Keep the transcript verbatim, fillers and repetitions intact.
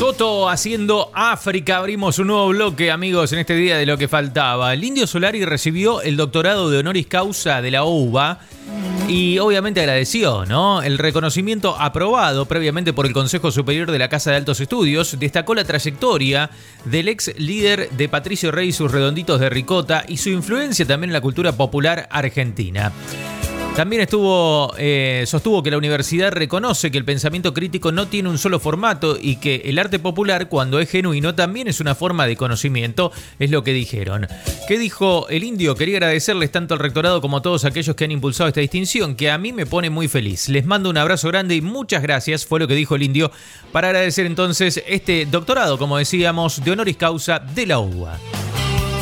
Toto haciendo África. Abrimos un nuevo bloque, amigos, en este día de lo que faltaba. El Indio Solari recibió el doctorado de honoris causa de la U B A y obviamente agradeció, ¿no? El reconocimiento aprobado previamente por el Consejo Superior de la Casa de Altos Estudios destacó la trayectoria del ex líder de Patricio Rey y sus redonditos de ricota y su influencia también en la cultura popular argentina. También estuvo, eh, sostuvo que la universidad reconoce que el pensamiento crítico no tiene un solo formato y que el arte popular, cuando es genuino, también es una forma de conocimiento, es lo que dijeron. ¿Qué dijo el Indio? Quería agradecerles tanto al rectorado como a todos aquellos que han impulsado esta distinción, que a mí me pone muy feliz. Les mando un abrazo grande y muchas gracias, fue lo que dijo el Indio, para agradecer entonces este doctorado, como decíamos, de honoris causa de la U B A.